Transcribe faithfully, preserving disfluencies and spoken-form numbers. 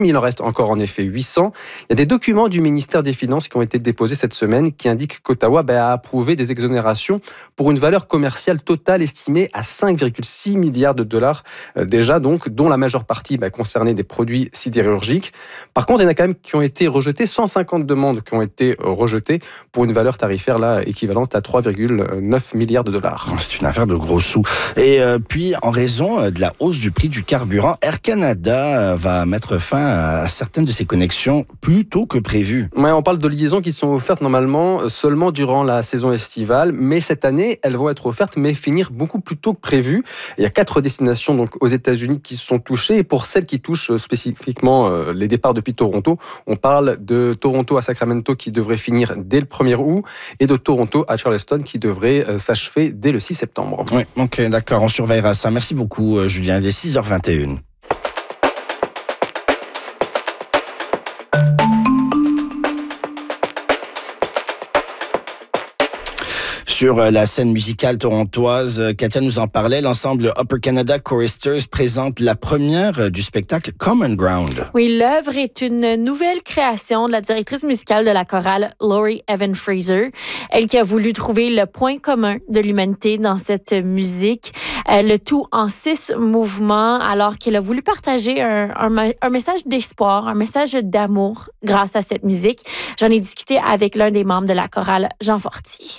Il en reste encore en effet huit cents. Il y a des documents du ministère des Finances qui ont été déposés cette semaine qui indiquent qu'Ottawa ben, a approuvé des exonérations pour une valeur commerciale totale estimée à cinq virgule six milliards de dollars euh, déjà, donc, dont la majeure partie ben, concernait des produits sidérurgiques. Par contre, il y en a quand même qui ont été rejetées, cent cinquante demandes qui ont été euh, rejetées pour une valeur tarifaire là, équivalente à trois virgule neuf milliards de dollars. C'est une affaire de gros sous. Et euh, puis, en raison de la hausse du prix du carburant, Air Canada va mettre fin à certaines de ses connexions plus tôt que prévu. Ouais, on parle de liaisons qui sont offertes normalement seulement durant la saison estivale, mais cette année, elles vont être offertes, mais finir beaucoup plus tôt que prévu. Il y a quatre destinations donc, aux États-Unis qui sont touchées, et pour celles qui touchent spécifiquement euh, les départs depuis Toronto, on parle de Toronto à Sacramento qui devrait finir dès le premier août, et de Toronto à Charleston qui devrait euh, s'achever dès le six septembre. Oui, ok, d'accord, on surveillera ça. Merci beaucoup, Julien. Il est six heures vingt et une. Sur la scène musicale torontoise, Katia nous en parlait, l'ensemble Upper Canada Choristers présente la première du spectacle Common Ground. Oui, l'œuvre est une nouvelle création de la directrice musicale de la chorale, Laurie Evan Fraser. Elle qui a voulu trouver le point commun de l'humanité dans cette musique, le tout en six mouvements, alors qu'elle a voulu partager un, un, un message d'espoir, un message d'amour grâce à cette musique. J'en ai discuté avec l'un des membres de la chorale, Jean Fortier.